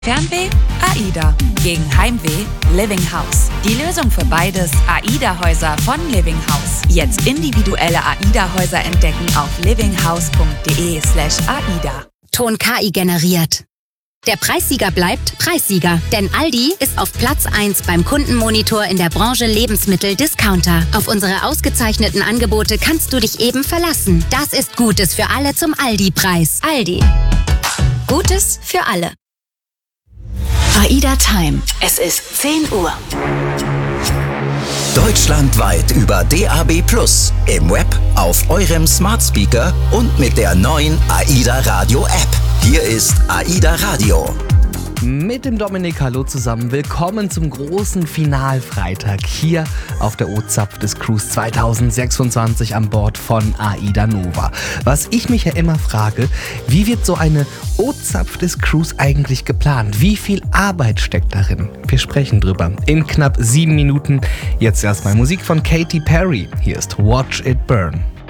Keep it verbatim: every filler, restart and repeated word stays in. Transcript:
Fernweh? AIDA. Gegen Heimweh? Living House. Die Lösung für beides: AIDA-Häuser von Living House. Jetzt individuelle AIDA-Häuser entdecken auf livinghouse.de slash AIDA. Ton K I generiert. Der Preissieger bleibt Preissieger, denn Aldi ist auf Platz eins beim Kundenmonitor in der Branche Lebensmittel-Discounter. Auf unsere ausgezeichneten Angebote kannst du dich eben verlassen. Das ist Gutes für alle zum Aldi-Preis. Aldi. Gutes für alle. AIDA Time. Es ist zehn Uhr. Deutschlandweit über D A B plus, im Web, auf eurem Smart Speaker und mit der neuen AIDA Radio App. Hier ist AIDA Radio. Mit dem Dominik, hallo zusammen. Willkommen zum großen Finalfreitag hier auf der O-Zapf des Cruise zwanzig sechsundzwanzig an Bord von AIDA Nova. Was ich mich ja immer frage, wie wird so eine O-Zapf des Cruise eigentlich geplant? Wie viel Arbeit steckt darin? Wir sprechen drüber in knapp sieben Minuten. Jetzt erstmal Musik von Katy Perry. Hier ist Watch It Burn.